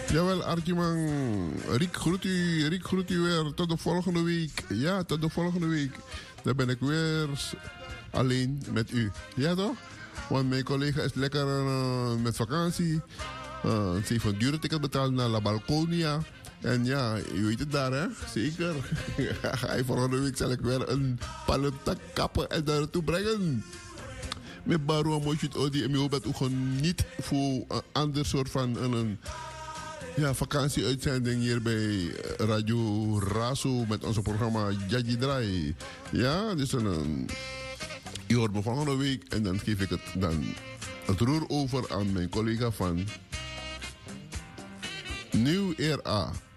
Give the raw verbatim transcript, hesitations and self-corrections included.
Jawel, Artjeman. Riek groet u, Riek groet u weer. Tot de volgende week. Ja, tot de volgende week. Dan ben ik weer alleen met u. Ja toch? Want mijn collega is lekker uh, met vakantie. Uh, ze heeft een dure ticket betaald naar La Balconia. En ja, je weet het daar hè. Zeker. Volgende week zal ik weer een palentak kappen en daar naartoe brengen. Met Baru Moshut Odi en Mio ook niet voor een ander soort van een, een ja, vakantieuitzending hier bij Radio Raso met onze programma Jaji Drai. Ja, dus een, een, je hoort me volgende week en dan geef ik het dan het roer over aan mijn collega van Nieuw R A.